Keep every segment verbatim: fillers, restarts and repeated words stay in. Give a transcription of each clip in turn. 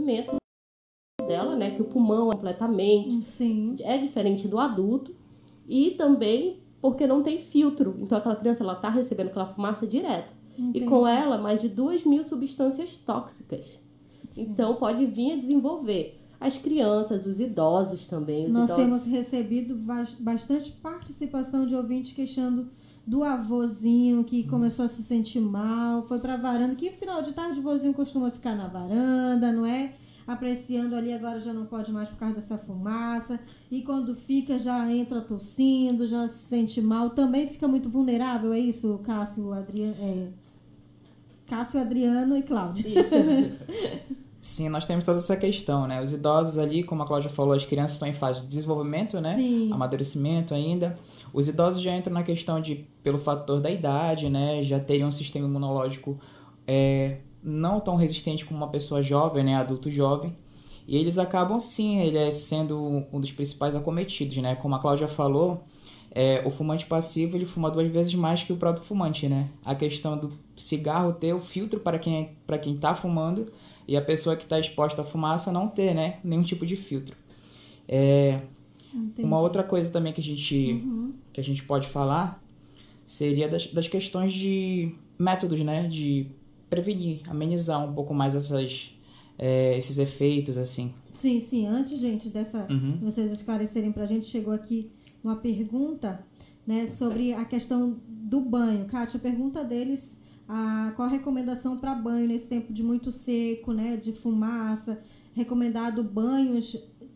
desenvolvimento dela, né? Que o pulmão é completamente Sim. é diferente do adulto. E também porque não tem filtro. Então, aquela criança, ela tá recebendo aquela fumaça direta. Entendi. E com ela, mais de duas mil substâncias tóxicas. Sim. Então, pode vir a desenvolver. As crianças, os idosos também. Os Nós idosos... temos recebido bastante participação de ouvintes queixando do avôzinho que hum. começou a se sentir mal, foi pra varanda, que final de tarde o vozinho costuma ficar na varanda, não é? Apreciando ali, agora já não pode mais por causa dessa fumaça, e quando fica já entra tossindo, já se sente mal, também fica muito vulnerável, é isso, Cássio, Adriano, é... Cássio, Adriano e Cláudia. Isso. Sim, nós temos toda essa questão, né? Os idosos ali, como a Cláudia falou, as crianças estão em fase de desenvolvimento, né? Sim. Amadurecimento ainda. Os idosos já entram na questão de, pelo fator da idade, né? Já teriam um sistema imunológico é, não tão resistente como uma pessoa jovem, né? Adulto jovem. E eles acabam, sim, ele é sendo um dos principais acometidos, né? Como a Cláudia falou, é, o fumante passivo, ele fuma duas vezes mais que o próprio fumante, né? A questão do cigarro ter o filtro para quem é, para quem tá fumando, e a pessoa que está exposta à fumaça não ter, né, nenhum tipo de filtro. É, uma outra coisa também que a gente, uhum. que a gente pode falar seria das, das questões de métodos, né, de prevenir, amenizar um pouco mais essas, é, esses efeitos, assim. Sim, sim. Antes, gente, dessa, uhum. vocês esclarecerem para a gente, chegou aqui uma pergunta, né, sobre a questão do banho. Kátia, a pergunta deles... Ah, qual a recomendação para banho nesse tempo de muito seco, né, de fumaça? Recomendado banhos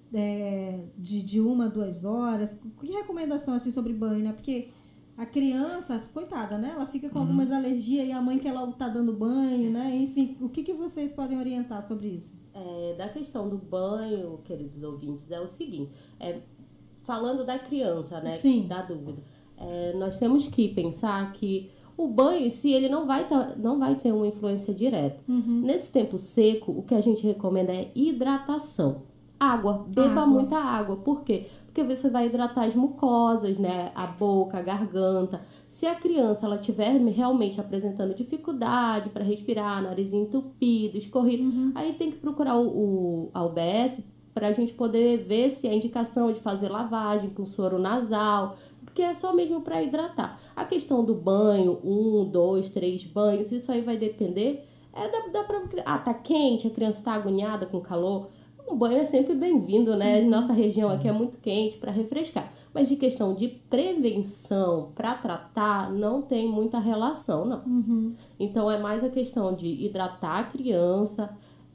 é, de, de uma, duas horas? Que recomendação assim sobre banho, né? Porque a criança, coitada, né? Ela fica com uhum. algumas alergias e a mãe quer logo estar tá dando banho, né? Enfim, o que, que vocês podem orientar sobre isso? É, da questão do banho, queridos ouvintes, é o seguinte, é, falando da criança, né? Sim. Da dúvida, é, nós temos que pensar que o banho em si, ele não vai, tá, não vai ter uma influência direta. Uhum. Nesse tempo seco, o que a gente recomenda é hidratação. Água, beba água. muita água. Por quê? Porque você vai hidratar as mucosas, né? A boca, a garganta. Se a criança ela estiver realmente apresentando dificuldade para respirar, nariz entupido, escorrido, uhum. aí tem que procurar o, o, a U B S para a gente poder ver se a indicação é de fazer lavagem com soro nasal, porque é só mesmo para hidratar. A questão do banho, um, dois, três banhos, isso aí vai depender é da, da própria... Ah, tá quente, a criança tá agoniada com calor. O banho é sempre bem-vindo, né? Uhum. Nossa região aqui é muito quente para refrescar. Mas de questão de prevenção para tratar, não tem muita relação, não. Uhum. Então, é mais a questão de hidratar a criança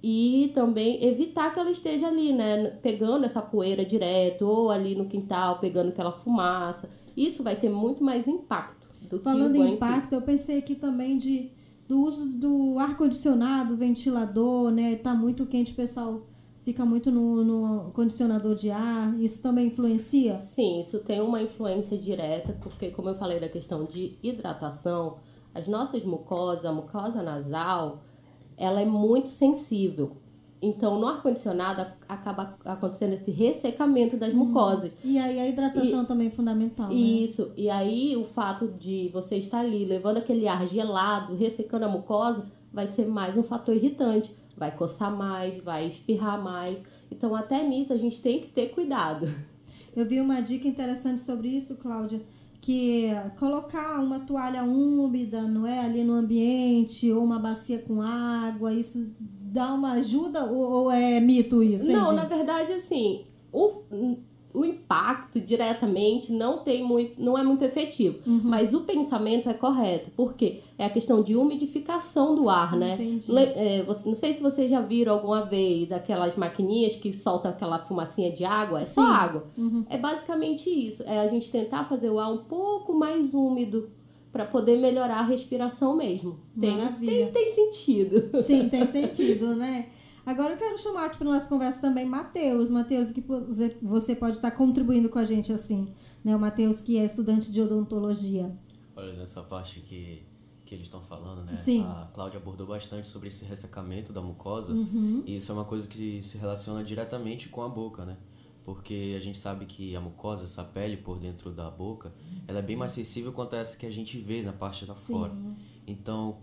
e também evitar que ela esteja ali, né? Pegando essa poeira direto ou ali no quintal, pegando aquela fumaça. Isso vai ter muito mais impacto do Falando que o banho em impacto, em si. Eu pensei aqui também de, do uso do ar-condicionado, ventilador, né? Tá muito quente, o pessoal fica muito no, no condicionador de ar. Isso também influencia? Sim, isso tem uma influência direta, porque como eu falei da questão de hidratação, as nossas mucosas, a mucosa nasal, ela é muito sensível. Então, no ar-condicionado, acaba acontecendo esse ressecamento das hum. mucosas. E aí a hidratação e, também é fundamental, Isso. Né? E aí, o fato de você estar ali levando aquele ar gelado, ressecando a mucosa, vai ser mais um fator irritante. Vai coçar mais, vai espirrar mais. Então, até nisso, a gente tem que ter cuidado. Eu vi uma dica interessante sobre isso, Cláudia, que é colocar uma toalha úmida, não é, ali no ambiente, ou uma bacia com água, isso dá uma ajuda ou, ou é mito isso? Não, hein, na verdade, assim, o, o impacto diretamente não tem muito, não é muito efetivo, uhum. mas o pensamento é correto, porque é a questão de umidificação do ar, né? Entendi. Le, é, você, não sei se vocês já viram alguma vez aquelas maquininhas que soltam aquela fumacinha de água, é só Sim. água. Uhum. É basicamente isso, é a gente tentar fazer o ar um pouco mais úmido, para poder melhorar a respiração mesmo. Tem, Maravilha. Tem, tem sentido. Sim, tem sentido, né? Agora eu quero chamar aqui para nossa conversa também Matheus. Matheus, que você pode estar contribuindo com a gente assim, né? O Matheus, que é estudante de odontologia. Olha, nessa parte que, que eles estão falando, né? Sim. A Cláudia abordou bastante sobre esse ressecamento da mucosa. Uhum. E isso é uma coisa que se relaciona diretamente com a boca, né? Porque a gente sabe que a mucosa, essa pele por dentro da boca, ela é bem mais sensível quanto a essa que a gente vê na parte da Sim. fora. Então,